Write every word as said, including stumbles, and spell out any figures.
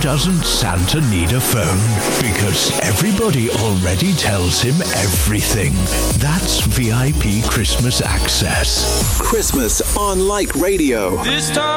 doesn't Santa need a phone? Because everybody already tells him everything. That's V I P Christmas access. Christmas on Light Radio. This time